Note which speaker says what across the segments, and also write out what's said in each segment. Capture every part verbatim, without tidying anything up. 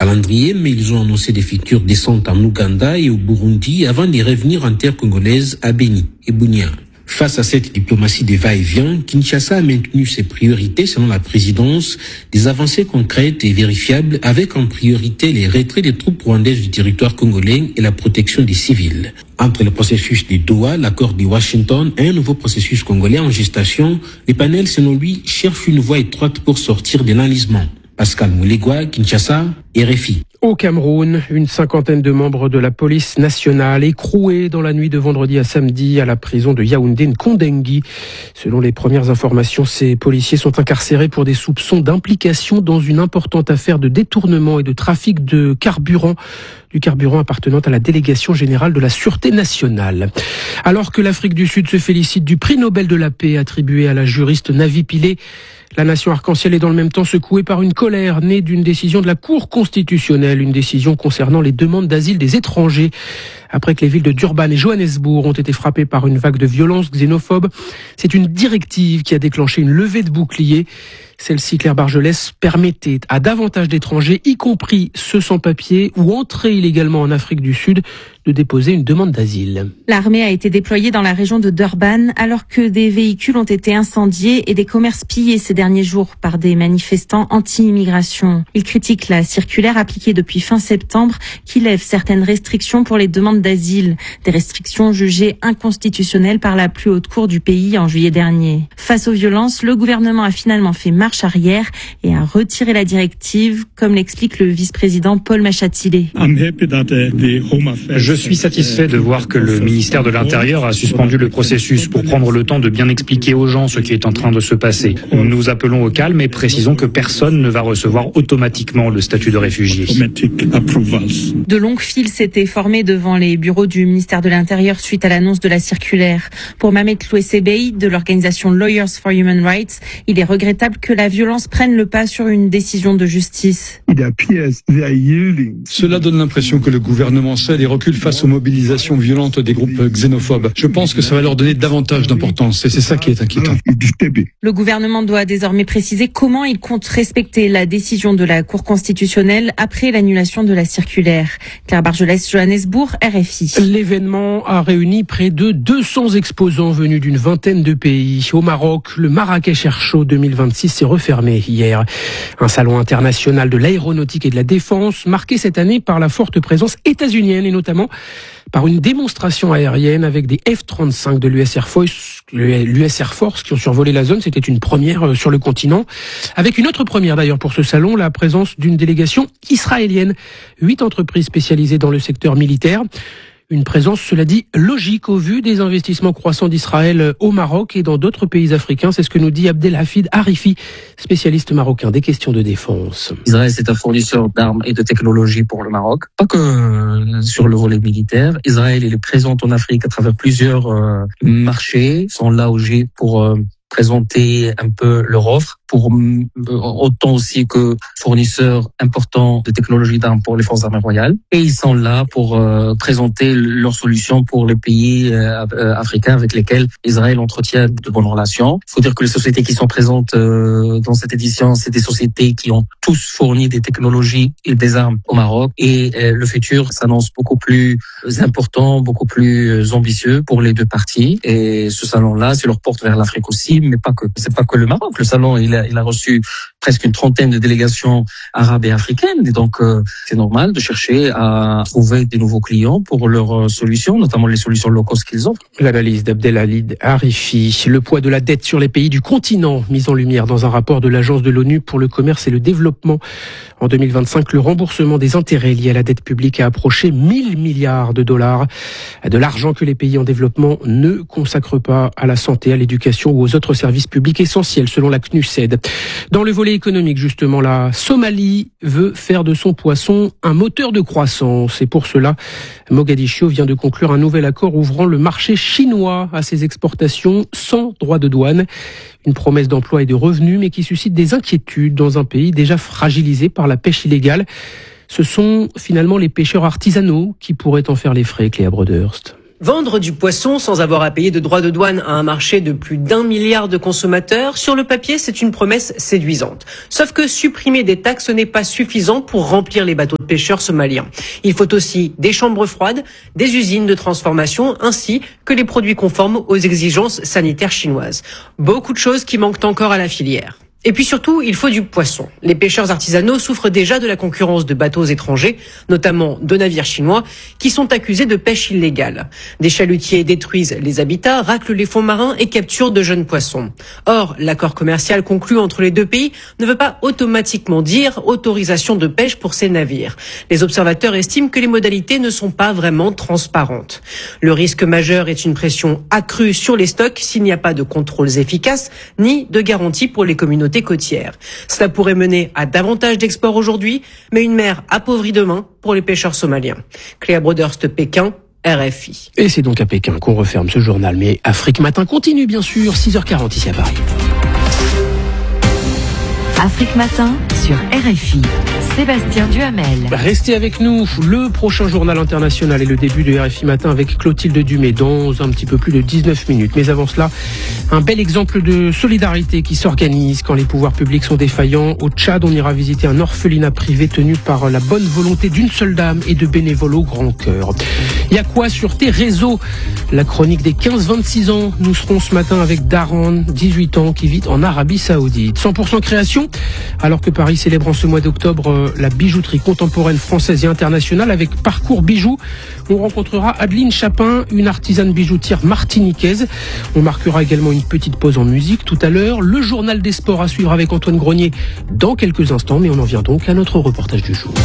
Speaker 1: calendrier, mais ils ont annoncé des futures descentes en Ouganda et au Burundi avant de revenir en terre congolaise à Beni et Bunia. Face à cette diplomatie des va-et-vient, Kinshasa a maintenu ses priorités selon la présidence, des avancées concrètes et vérifiables avec en priorité les retraits des troupes rwandaises du territoire congolais et la protection des civils. Entre le processus de Doha, l'accord de Washington et un nouveau processus congolais en gestation, les panels, selon lui, cherchent une voie étroite pour sortir de l'enlisement. Pascal Moulegua, Kinshasa, R F I.
Speaker 2: Au Cameroun, une cinquantaine de membres de la police nationale écroués dans la nuit de vendredi à samedi à la prison de Yaoundé-Nkondengui. Selon les premières informations, ces policiers sont incarcérés pour des soupçons d'implication dans une importante affaire de détournement et de trafic de carburant, du carburant appartenant à la délégation générale de la Sûreté nationale. Alors que l'Afrique du Sud se félicite du prix Nobel de la paix attribué à la juriste Navi Pillay, la nation arc-en-ciel est dans le même temps secouée par une colère née d'une décision de la Cour constitutionnelle, une décision concernant les demandes d'asile des étrangers. Après que les villes de Durban et Johannesburg ont été frappées par une vague de violences xénophobes, c'est une directive qui a déclenché une levée de boucliers. Celle-ci, Claire Bargelès, permettait à davantage d'étrangers, y compris ceux sans papier ou entrés illégalement en Afrique du Sud, de déposer une demande d'asile.
Speaker 3: L'armée a été déployée dans la région de Durban alors que des véhicules ont été incendiés et des commerces pillés ces derniers jours par des manifestants anti-immigration. Ils critiquent la circulaire appliquée depuis fin septembre qui lève certaines restrictions pour les demandes d'asile, des restrictions jugées inconstitutionnelles par la plus haute cour du pays en juillet dernier. Face aux violences, le gouvernement a finalement fait marche arrière et a retiré la directive, comme l'explique le vice-président Paul Machatilé.
Speaker 4: Je suis satisfait de voir que le ministère de l'Intérieur a suspendu le processus pour prendre le temps de bien expliquer aux gens ce qui est en train de se passer. Nous appelons au calme et précisons que personne ne va recevoir automatiquement le statut de réfugié.
Speaker 3: De longues files s'étaient formées devant les bureaux du ministère de l'Intérieur suite à l'annonce de la circulaire. Pour Mamet Louessebei de l'organisation Lawyers for Human Rights, il est regrettable que la violence prenne le pas sur une décision de justice.
Speaker 5: Cela donne l'impression que le gouvernement cède et recule face aux mobilisations violentes des groupes xénophobes. Je pense que ça va leur donner davantage d'importance et c'est ça qui est inquiétant.
Speaker 3: Le gouvernement doit désormais préciser comment il compte respecter la décision de la Cour constitutionnelle après l'annulation de la circulaire. Claire Bargelès, Johannesburg, R F I.
Speaker 2: L'événement a réuni près de deux cents exposants venus d'une vingtaine de pays. Au Maroc, le Marrakech Air Show deux mille vingt-six s'est refermé hier. Un salon international de l'aéronautique et de la défense, marqué cette année par la forte présence états-unienne et notamment par une démonstration aérienne avec des F trente-cinq de l'U S Air Force, l'U S Air Force qui ont survolé la zone. C'était une première sur le continent. Avec une autre première d'ailleurs pour ce salon, la présence d'une délégation israélienne. Huit entreprises spécialisées dans le secteur militaire. Une présence, cela dit, logique au vu des investissements croissants d'Israël au Maroc et dans d'autres pays africains. C'est ce que nous dit Abdelhafid Harifi, spécialiste marocain des questions de défense.
Speaker 6: Israël, c'est un fournisseur d'armes et de technologies pour le Maroc. Pas que sur le volet militaire. Israël, il est présent en Afrique à travers plusieurs euh, marchés. Ils sont là aussi pour euh, présenter un peu leur offre, pour autant aussi que fournisseurs importants de technologies d'armes pour les forces armées royales. Et ils sont là pour euh, présenter leurs solutions pour les pays euh, africains avec lesquels Israël entretient de bonnes relations. Il faut dire que les sociétés qui sont présentes euh, dans cette édition, c'est des sociétés qui ont tous fourni des technologies et des armes au Maroc. Et euh, le futur s'annonce beaucoup plus important, beaucoup plus ambitieux pour les deux parties. Et ce salon-là, c'est leur porte vers l'Afrique aussi, mais pas que. C'est pas que le Maroc. Le salon, il a, il a reçu presque une trentaine de délégations arabes et africaines. Et donc, euh, c'est normal de chercher à trouver des nouveaux clients pour leurs solutions, notamment les solutions low cost qu'ils offrent.
Speaker 2: L'analyse d'Abdelhalid Harifi. Le poids de la dette sur les pays du continent, mis en lumière dans un rapport de l'Agence de l'ONU pour le commerce et le développement. En deux mille vingt-cinq, le remboursement des intérêts liés à la dette publique a approché mille milliards de dollars. De l'argent que les pays en développement ne consacrent pas à la santé, à l'éducation ou aux autres services publics essentiels, selon la C N U S E D. Dans le volet économique, justement, la Somalie veut faire de son poisson un moteur de croissance. Et pour cela, Mogadiscio vient de conclure un nouvel accord ouvrant le marché chinois à ses exportations sans droit de douane. Une promesse d'emploi et de revenus, mais qui suscite des inquiétudes dans un pays déjà fragilisé par la pêche illégale. Ce sont finalement les pêcheurs artisanaux qui pourraient en faire les frais, Cléa Broderst.
Speaker 7: Vendre du poisson sans avoir à payer de droits de douane à un marché de plus d'un milliard de consommateurs, sur le papier, c'est une promesse séduisante. Sauf que supprimer des taxes n'est pas suffisant pour remplir les bateaux de pêcheurs somaliens. Il faut aussi des chambres froides, des usines de transformation, ainsi que les produits conformes aux exigences sanitaires chinoises. Beaucoup de choses qui manquent encore à la filière. Et puis surtout, il faut du poisson. Les pêcheurs artisanaux souffrent déjà de la concurrence de bateaux étrangers, notamment de navires chinois, qui sont accusés de pêche illégale. Des chalutiers détruisent les habitats, raclent les fonds marins et capturent de jeunes poissons. Or, l'accord commercial conclu entre les deux pays ne veut pas automatiquement dire autorisation de pêche pour ces navires. Les observateurs estiment que les modalités ne sont pas vraiment transparentes. Le risque majeur est une pression accrue sur les stocks s'il n'y a pas de contrôles efficaces ni de garanties pour les communautés côtières. Cela pourrait mener à davantage d'exports aujourd'hui, mais une mer appauvrie demain pour les pêcheurs somaliens. Cléa Broderst, Pékin, R F I.
Speaker 2: Et c'est donc à Pékin qu'on referme ce journal. Mais Afrique Matin continue bien sûr, six heures quarante ici à Paris.
Speaker 8: Afrique Matin sur R F I. Sébastien Duhamel.
Speaker 2: Restez avec nous. Le prochain journal international est le début de R F I Matin avec Clotilde Dumais dans un petit peu plus de dix-neuf minutes. Mais avant cela, un bel exemple de solidarité qui s'organise quand les pouvoirs publics sont défaillants. Au Tchad, on ira visiter un orphelinat privé tenu par la bonne volonté d'une seule dame et de bénévoles au grand cœur. Il y a quoi sur tes réseaux? La chronique des quinze vingt-six ans. Nous serons ce matin avec Daran, dix-huit ans, qui vit en Arabie Saoudite. cent pour cent création, alors que Paris célèbre en ce mois d'octobre la bijouterie contemporaine française et internationale avec Parcours Bijoux. On rencontrera Adeline Chapin, une artisane bijoutière martiniquaise. On marquera également une petite pause en musique tout à l'heure. Le journal des sports à suivre avec Antoine Grenier dans quelques instants, mais on en vient donc à notre reportage du jour.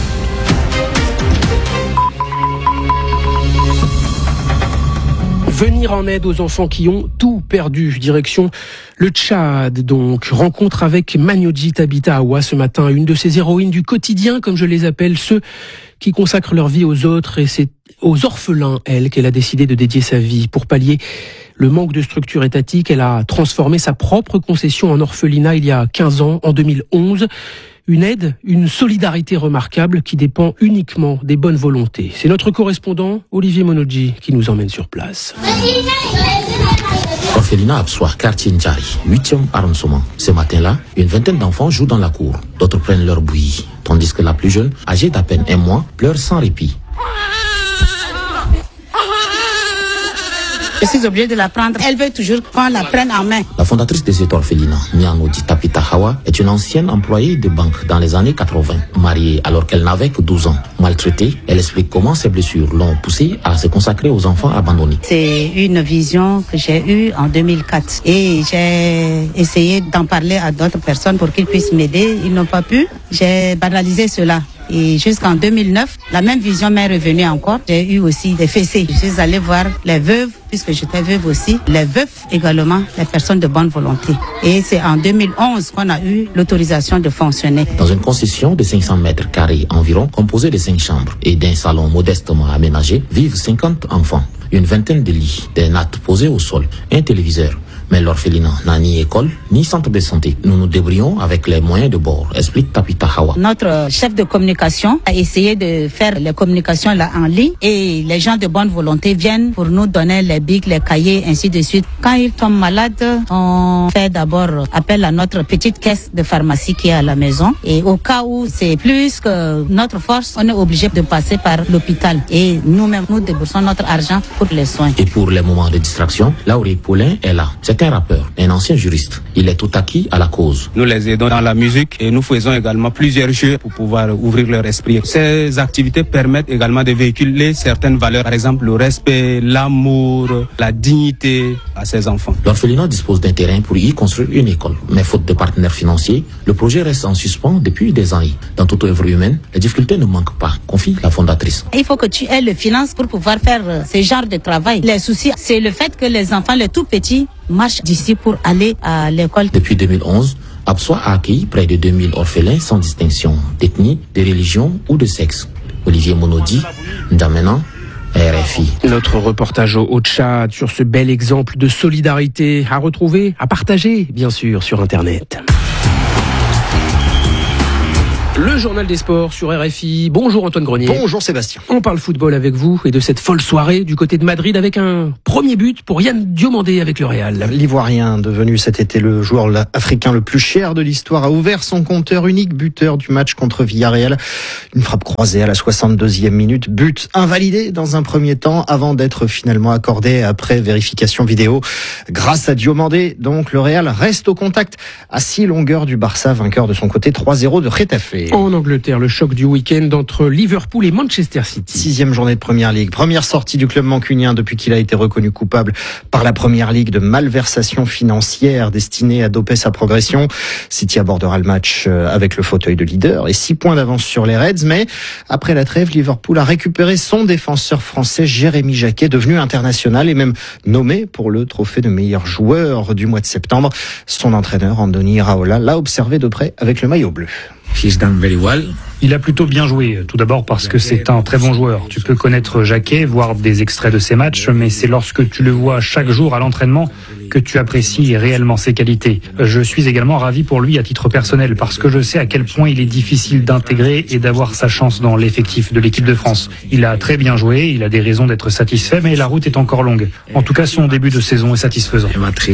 Speaker 2: Venir en aide aux enfants qui ont tout perdu. Direction le Tchad, donc. Rencontre avec Magnoji Tabita Awa ce matin, une de ces héroïnes du quotidien, comme je les appelle, ceux qui consacrent leur vie aux autres, et c'est aux orphelins, elle, qu'elle a décidé de dédier sa vie. Pour pallier le manque de structure étatique, elle a transformé sa propre concession en orphelinat il y a quinze ans, en deux mille onze. Une aide, une solidarité remarquable qui dépend uniquement des bonnes volontés. C'est notre correspondant, Olivier Monodji, qui nous emmène sur place.
Speaker 9: Orphelinat Absoir, quartier Ndjari, huitième arrondissement. Ce matin-là, une vingtaine d'enfants jouent dans la cour. D'autres prennent leur bouillie, tandis que la plus jeune, âgée d'à peine un mois, pleure sans répit.
Speaker 10: Je suis obligée de la prendre. Elle veut toujours qu'on la prenne en main.
Speaker 9: La fondatrice de cet orphelinat, Magnoji Tabita Awa, est une ancienne employée de banque dans les années quatre-vingts. Mariée alors qu'elle n'avait que douze ans. Maltraitée, elle explique comment ses blessures l'ont poussée à se consacrer aux enfants abandonnés.
Speaker 10: C'est une vision que j'ai eue en deux mille quatre. Et j'ai essayé d'en parler à d'autres personnes pour qu'ils puissent m'aider. Ils n'ont pas pu. J'ai banalisé cela. Et jusqu'en deux mille neuf, la même vision m'est revenue encore. J'ai eu aussi des fessées. Je suis allée voir les veuves, puisque j'étais veuve aussi, les veufs également, les personnes de bonne volonté. Et c'est en deux mille onze qu'on a eu l'autorisation de fonctionner.
Speaker 9: Dans une concession de cinq cents mètres carrés environ, composée de cinq chambres et d'un salon modestement aménagé, vivent cinquante enfants. Une vingtaine de lits, des nattes posées au sol, un téléviseur. Mais l'orphelinat n'a ni école, ni centre de santé. Nous nous débrouillons avec les moyens de bord, explique Tabita Awa.
Speaker 10: Notre chef de communication a essayé de faire les communications là en ligne et les gens de bonne volonté viennent pour nous donner les bics, les cahiers, ainsi de suite. Quand ils tombent malades, on fait d'abord appel à notre petite caisse de pharmacie qui est à la maison. Et au cas où c'est plus que notre force, on est obligé de passer par l'hôpital. Et nous-mêmes, nous déboursons notre argent pour les soins.
Speaker 9: Et pour les moments de distraction, Lauré Paulin est là. C'est un rappeur, un ancien juriste. Il est tout acquis à la cause.
Speaker 11: Nous les aidons dans la musique et nous faisons également plusieurs jeux pour pouvoir ouvrir leur esprit. Ces activités permettent également de véhiculer certaines valeurs, par exemple le respect, l'amour, la dignité à ces enfants.
Speaker 9: L'orphelinat dispose d'un terrain pour y construire une école. Mais faute de partenaires financiers, le projet reste en suspens depuis des années. Dans toute œuvre humaine, les difficultés ne manquent pas, confie la fondatrice.
Speaker 10: Il faut que tu aies le finance pour pouvoir faire ce genre de travail. Les soucis, c'est le fait que les enfants, les tout petits, marchent d'ici pour aller à l'école.
Speaker 9: Depuis deux mille onze, Absoir a accueilli près de deux mille orphelins sans distinction d'ethnie, de religion ou de sexe. Olivier Monodji, N'Djamena, R F I.
Speaker 2: Notre reportage au Tchad sur ce bel exemple de solidarité à retrouver, à partager, bien sûr, sur Internet. Le journal des sports sur R F I. Bonjour Antoine Grenier.
Speaker 12: Bonjour Sébastien.
Speaker 2: On parle football avec vous et de cette folle soirée du côté de Madrid avec un premier but pour Yann Diomandé avec le Real.
Speaker 12: L'Ivoirien, devenu cet été le joueur africain le plus cher de l'histoire, a ouvert son compteur, unique buteur du match contre Villarreal. Une frappe croisée à la soixante-deuxième minute, but invalidé dans un premier temps avant d'être finalement accordé après vérification vidéo. Grâce à Diomandé, donc, le Real reste au contact à six longueurs du Barça, vainqueur de son côté trois zéro de Getafe.
Speaker 2: En Angleterre, le choc du week-end entre Liverpool et Manchester City.
Speaker 12: Sixième journée de Première Ligue. Première sortie du club mancunien depuis qu'il a été reconnu coupable par la Première Ligue de malversation financière destinée à doper sa progression. City abordera le match avec le fauteuil de leader et six points d'avance sur les Reds. Mais après la trêve, Liverpool a récupéré son défenseur français Jérémy Jacquet, devenu international et même nommé pour le trophée de meilleur joueur du mois de septembre. Son entraîneur, Andoni Iraola, l'a observé de près avec le maillot bleu.
Speaker 4: He's done very well. Il a plutôt bien joué, tout d'abord parce que c'est un très bon joueur. Tu peux connaître Jacquet, voir des extraits de ses matchs, mais c'est lorsque tu le vois chaque jour à l'entraînement que tu apprécies réellement ses qualités. Je suis également ravi pour lui à titre personnel, parce que je sais à quel point il est difficile d'intégrer et d'avoir sa chance dans l'effectif de l'équipe de France. Il a très bien joué, il a des raisons d'être satisfait, mais la route est encore longue. En tout cas, son début de saison est satisfaisant.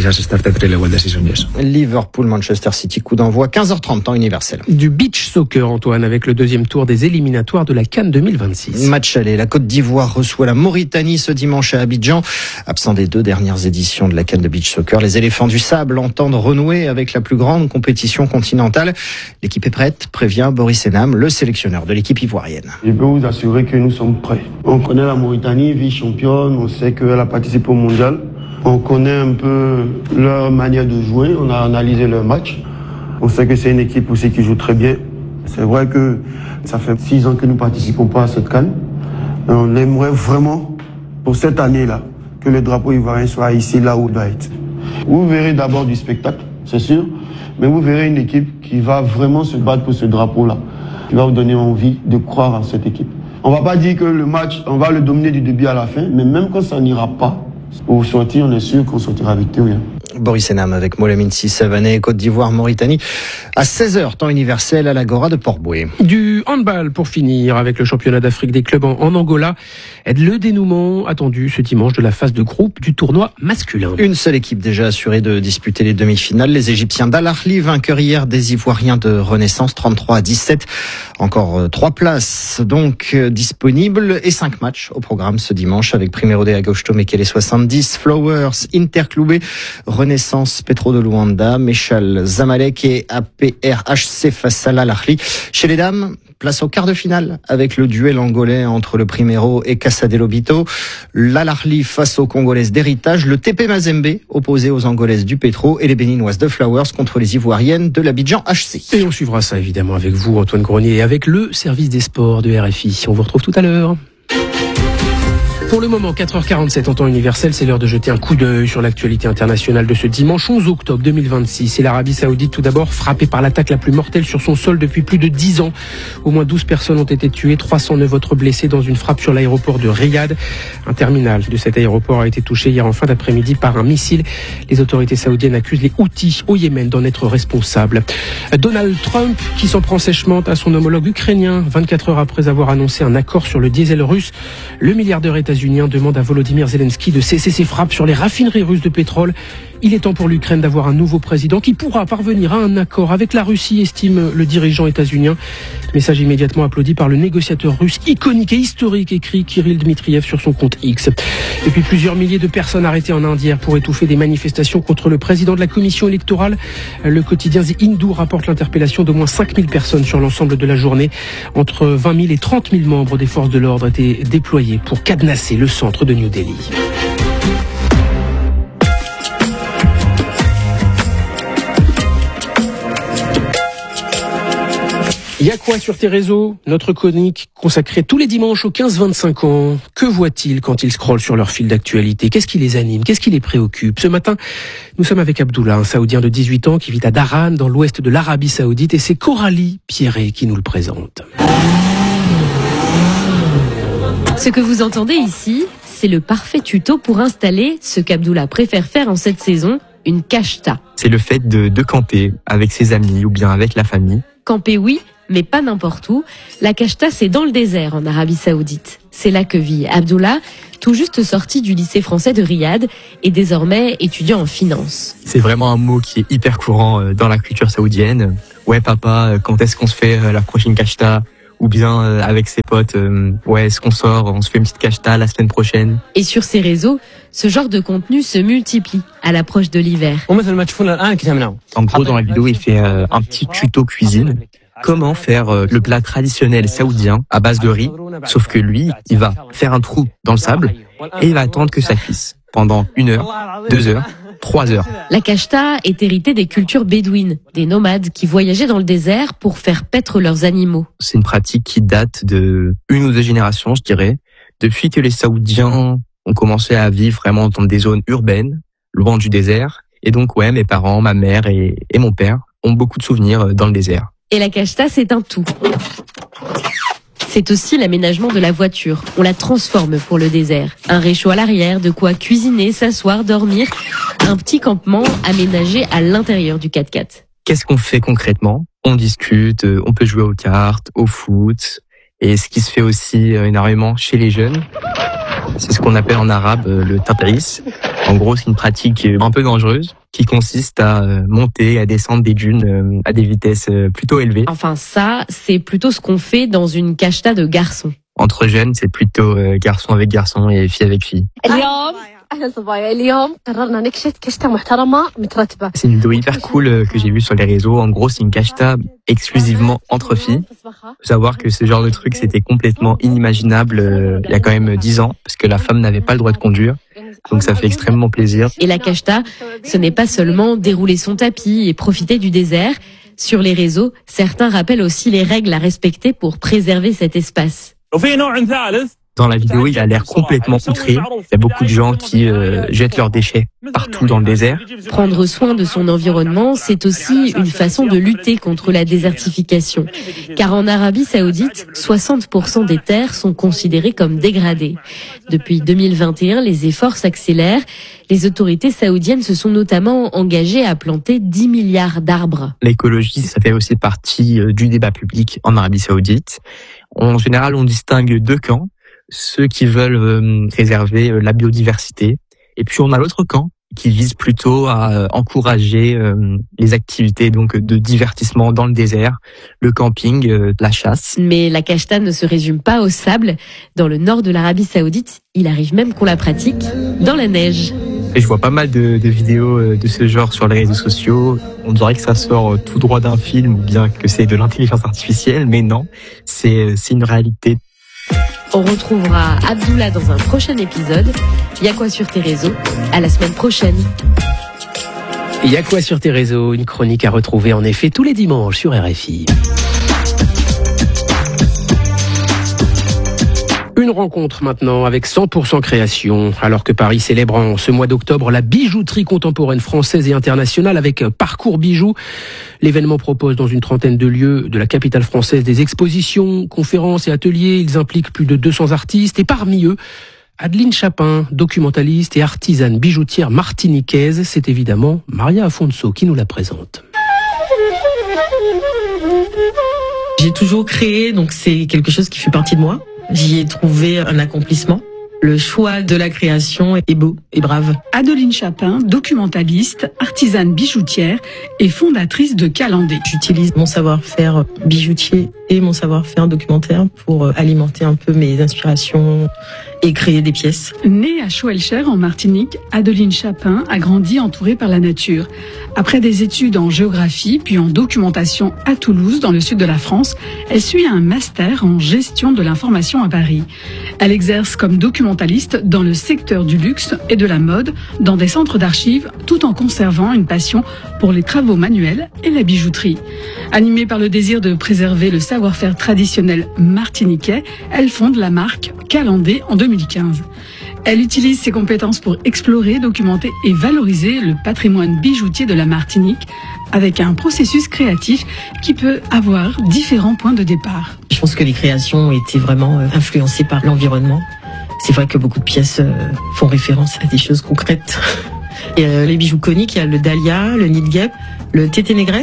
Speaker 12: Liverpool, Manchester City, coup d'envoi quinze heures trente, temps universel.
Speaker 2: Du beach soccer, Antoine, avec le deuxième tour des éliminatoires de la CAN deux mille vingt-six.
Speaker 12: Match aller, la Côte d'Ivoire reçoit la Mauritanie ce dimanche à Abidjan. Absent des deux dernières éditions de la CAN de beach soccer, les éléphants du sable entendent renouer avec la plus grande compétition continentale. L'équipe est prête, prévient Boris Enam, le sélectionneur de l'équipe ivoirienne.
Speaker 13: Je peux vous assurer que nous sommes prêts. On connaît la Mauritanie, vice-championne, on sait qu'elle a participé au mondial. On connaît un peu leur manière de jouer, on a analysé leur match. On sait que c'est une équipe aussi qui joue très bien. C'est vrai que ça fait six ans que nous ne participons pas à cette CAN. On aimerait vraiment, pour cette année-là, que le drapeau ivoirien soit ici, là où il doit être. Vous verrez d'abord du spectacle, c'est sûr, mais vous verrez une équipe qui va vraiment se battre pour ce drapeau-là, qui va vous donner envie de croire en cette équipe. On ne va pas dire que le match, on va le dominer du début à la fin, mais même quand ça n'ira pas, pour sortir, on est sûr qu'on sortira victorieux.
Speaker 12: Boris Enam avec Molamine Sissavané, Côte d'Ivoire, Mauritanie, à seize heures, temps universel à l'Agora de Port-Bouët.
Speaker 2: Du handball pour finir avec le championnat d'Afrique des clubs en, en Angola. Le dénouement attendu ce dimanche de la phase de groupe du tournoi masculin.
Speaker 12: Une seule équipe déjà assurée de disputer les demi-finales. Les Égyptiens d'Al Ahly, vainqueurs hier des Ivoiriens de Renaissance, trente-trois à dix-sept. Encore trois places donc disponibles et cinq matchs au programme ce dimanche avec Primero de Agosto, Mekele soixante-dix, Flowers, Interclubé, Renaissance, Petro de Luanda, Mechal, Zamalek et A P R H C face à Al Ahly. Chez les dames, place au quart de finale avec le duel angolais entre le Primero et Casa de Lobito. L'Al Ahly face aux Congolaises d'Héritage, le T P Mazembe opposé aux Angolaises du Petro et les Béninoises de Flowers contre les Ivoiriennes de l'Abidjan H C.
Speaker 2: Et on suivra ça évidemment avec vous, Antoine Grenier, et avec le service des sports de R F I. On vous retrouve tout à l'heure. Pour le moment, quatre heures quarante-sept en temps universel, c'est l'heure de jeter un coup d'œil sur l'actualité internationale de ce dimanche onze octobre deux mille vingt-six. Et l'Arabie Saoudite, tout d'abord, frappée par l'attaque la plus mortelle sur son sol depuis plus de dix ans. Au moins douze personnes ont été tuées, trois cent neuf autres blessées dans une frappe sur l'aéroport de Riyad. Un terminal de cet aéroport a été touché hier en fin d'après-midi par un missile. Les autorités saoudiennes accusent les Houthis au Yémen d'en être responsables. Donald Trump, qui s'en prend sèchement à son homologue ukrainien, vingt-quatre heures après avoir annoncé un accord sur le diesel russe, le milliardaire états-unien demande à Volodymyr Zelensky de cesser ses frappes sur les raffineries russes de pétrole. Il est temps pour l'Ukraine d'avoir un nouveau président qui pourra parvenir à un accord avec la Russie, estime le dirigeant états-unien. Message immédiatement applaudi par le négociateur russe iconique et historique, écrit Kirill Dmitriev sur son compte X. Et puis plusieurs milliers de personnes arrêtées en Inde hier pour étouffer des manifestations contre le président de la commission électorale. Le quotidien The Hindu rapporte l'interpellation d'au moins cinq mille personnes sur l'ensemble de la journée. Entre vingt mille et trente mille membres des forces de l'ordre étaient déployés pour cadenasser le centre de New Delhi. Il y a quoi sur tes réseaux? Notre chronique consacrée tous les dimanches aux quinze vingt-cinq ans. Que voient-ils quand ils scrollent sur leur fil d'actualité? Qu'est-ce qui les anime? Qu'est-ce qui les préoccupe? Ce matin, nous sommes avec Abdullah, un Saoudien de dix-huit ans qui vit à Dharan, dans l'ouest de l'Arabie Saoudite, et c'est Coralie Pierret qui nous le présente.
Speaker 14: Ce que vous entendez ici, c'est le parfait tuto pour installer ce qu'Abdullah préfère faire en cette saison, une cacheta.
Speaker 15: C'est le fait de, de camper avec ses amis ou bien avec la famille.
Speaker 14: Camper, oui, mais pas n'importe où. La Kashta, c'est dans le désert, en Arabie Saoudite. C'est là que vit Abdullah, tout juste sorti du lycée français de Riyad et désormais étudiant en finance.
Speaker 15: C'est vraiment un mot qui est hyper courant dans la culture saoudienne. Ouais papa, quand est-ce qu'on se fait la prochaine Kashta ? Ou bien avec ses potes, ouais, est-ce qu'on sort, on se fait une petite Kashta la semaine prochaine.
Speaker 14: Et sur ces réseaux, ce genre de contenu se multiplie à l'approche de l'hiver.
Speaker 15: En gros, dans la vidéo, il fait euh, un petit tuto cuisine. Comment faire euh, le plat traditionnel saoudien à base de riz, sauf que lui, il va faire un trou dans le sable et il va attendre que ça cuise pendant une heure, deux heures, trois heures.
Speaker 14: La Kashta est héritée des cultures bédouines, des nomades qui voyageaient dans le désert pour faire paître leurs animaux.
Speaker 15: C'est une pratique qui date de une ou deux générations, je dirais, depuis que les Saoudiens ont commencé à vivre vraiment dans des zones urbaines, loin du désert. Et donc, ouais, mes parents, ma mère et, et mon père ont beaucoup de souvenirs dans le désert.
Speaker 14: Et la Kashta, c'est un tout. C'est aussi l'aménagement de la voiture. On la transforme pour le désert. Un réchaud à l'arrière, de quoi cuisiner, s'asseoir, dormir. Un petit campement aménagé à l'intérieur du quatre-quatre.
Speaker 15: Qu'est-ce qu'on fait concrètement ? On discute, on peut jouer aux cartes, au foot. Et ce qui se fait aussi énormément chez les jeunes, c'est ce qu'on appelle en arabe le taparis. En gros, c'est une pratique un peu dangereuse qui consiste à monter, à descendre des dunes à des vitesses plutôt élevées.
Speaker 14: Enfin ça, c'est plutôt ce qu'on fait dans une Kashta de garçons.
Speaker 15: Entre jeunes, c'est plutôt garçon avec garçon et fille avec fille. C'est une vidéo hyper cool que j'ai vue sur les réseaux. En gros, c'est une Kashta exclusivement entre filles. Faut savoir que ce genre de truc, c'était complètement inimaginable il y a quand même dix ans, parce que la femme n'avait pas le droit de conduire. Donc ça fait extrêmement plaisir.
Speaker 14: Et la Kashta, ce n'est pas seulement dérouler son tapis et profiter du désert. Sur les réseaux, certains rappellent aussi les règles à respecter pour préserver cet espace.
Speaker 15: Dans la vidéo, il a l'air complètement outré. Il y a beaucoup de gens qui euh, jettent leurs déchets partout dans le désert.
Speaker 14: Prendre soin de son environnement, c'est aussi une façon de lutter contre la désertification. Car en Arabie Saoudite, soixante pour cent des terres sont considérées comme dégradées. Depuis deux mille vingt et un, les efforts s'accélèrent. Les autorités saoudiennes se sont notamment engagées à planter dix milliards d'arbres.
Speaker 15: L'écologie, ça fait aussi partie du débat public en Arabie Saoudite. En général, on distingue deux camps. Ceux qui veulent euh, préserver euh, la biodiversité. Et puis on a l'autre camp qui vise plutôt à euh, encourager euh, les activités donc de divertissement dans le désert, le camping, euh, la chasse.
Speaker 14: Mais la Kashta ne se résume pas au sable. Dans le nord de l'Arabie Saoudite, il arrive même qu'on la pratique dans la neige.
Speaker 15: Et je vois pas mal de, de vidéos de ce genre sur les réseaux sociaux. On dirait que ça sort tout droit d'un film ou bien que c'est de l'intelligence artificielle, mais non, c'est, c'est une réalité.
Speaker 14: On retrouvera Abdullah dans un prochain épisode. Y'a quoi sur tes réseaux ? À la semaine prochaine.
Speaker 2: Y'a quoi sur tes réseaux ? Une chronique à retrouver en effet tous les dimanches sur R F I. Une rencontre maintenant avec cent pour cent création. Alors que Paris célèbre en ce mois d'octobre la bijouterie contemporaine française et internationale avec Parcours Bijoux. L'événement propose dans une trentaine de lieux de la capitale française des expositions, conférences et ateliers. Ils impliquent plus de deux cents artistes et parmi eux, Adeline Chapin, documentaliste et artisane bijoutière martiniquaise. C'est évidemment Maria Afonso qui nous la présente.
Speaker 16: J'ai toujours créé, donc c'est quelque chose qui fait partie de moi. J'y ai trouvé un accomplissement. Le choix de la création est beau et brave.
Speaker 17: Adeline Chapin, documentaliste, artisane bijoutière et fondatrice de Calandé.
Speaker 16: J'utilise mon savoir-faire bijoutier et mon savoir-faire documentaire pour alimenter un peu mes inspirations et créer des pièces.
Speaker 17: Née à Schwelcher en Martinique, Adeline Chapin a grandi entourée par la nature. Après des études en géographie puis en documentation à Toulouse, dans le sud de la France, elle suit un master en gestion de l'information à Paris. Elle exerce comme documentaliste dans le secteur du luxe et de la mode, dans des centres d'archives, tout en conservant une passion pour les travaux manuels et la bijouterie. Animée par le désir de préserver le savoir-faire traditionnel martiniquais, elle fonde la marque Calandé en deux mille quinze. Elle utilise ses compétences pour explorer, documenter et valoriser le patrimoine bijoutier de la Martinique avec un processus créatif qui peut avoir différents points de départ.
Speaker 16: Je pense que les créations ont été vraiment influencées par l'environnement. C'est vrai que beaucoup de pièces font référence à des choses concrètes. Et euh, les bijoux coniques, il y a le dahlia, le nid de guêpe, le tété négresse.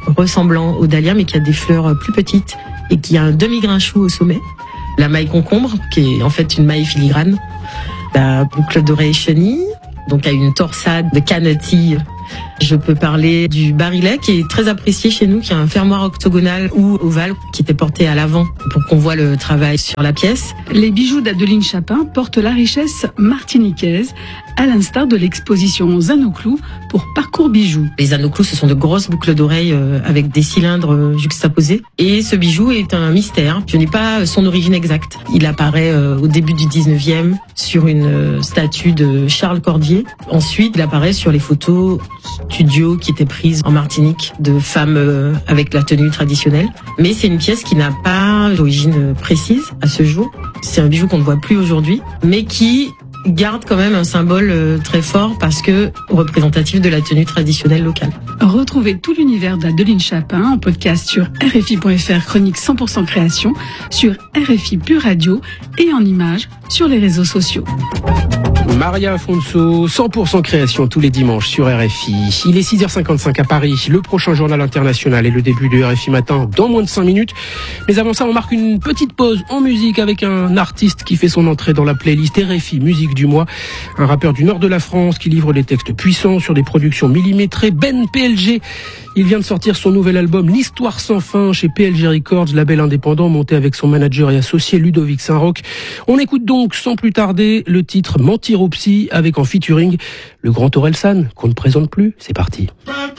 Speaker 16: ressemblant au dahlia, mais qui a des fleurs plus petites et qui a un demi-grain chou au sommet. La maille concombre, qui est en fait une maille filigrane. La boucle d'oreille chenille, donc à une torsade de canetilles. Je peux parler du barillet qui est très apprécié chez nous, qui a un fermoir octogonal ou ovale qui était porté à l'avant pour qu'on voit le travail sur la pièce.
Speaker 17: Les bijoux d'Adeline Chapin portent la richesse martiniquaise, à l'instar de l'exposition Zanoclou pour Parcours Bijoux.
Speaker 16: Les Zanoclou, ce sont de grosses boucles d'oreilles avec des cylindres juxtaposés. Et ce bijou est un mystère. Je n'ai pas son origine exacte. Il apparaît au début du dix-neuvième sur une statue de Charles Cordier. Ensuite, il apparaît sur les photos studio qui étaient prises en Martinique de femmes avec la tenue traditionnelle. Mais c'est une pièce qui n'a pas d'origine précise à ce jour. C'est un bijou qu'on ne voit plus aujourd'hui, mais qui garde quand même un symbole très fort parce que représentatif de la tenue traditionnelle locale.
Speaker 17: Retrouvez tout l'univers d'Adeline Chapin en podcast sur R F I point F R, chronique cent pour cent création, sur R F I Pure Radio et en images sur les réseaux sociaux.
Speaker 2: Maria Afonso, cent pour cent création tous les dimanches sur R F I. Il est six heures cinquante-cinq à Paris. Le prochain journal international et le début de R F I Matin dans moins de cinq minutes. Mais avant ça, on marque une petite pause en musique avec un artiste qui fait son entrée dans la playlist R F I Musique du mois. Un rappeur du nord de la France qui livre des textes puissants sur des productions millimétrées. Ben P L G. Il vient de sortir son nouvel album L'Histoire sans fin chez P L G Records, label indépendant monté avec son manager et associé Ludovic Saint-Roch. On écoute donc sans plus tarder le titre Mentir au psy avec en featuring le grand Orelsan qu'on ne présente plus. C'est parti.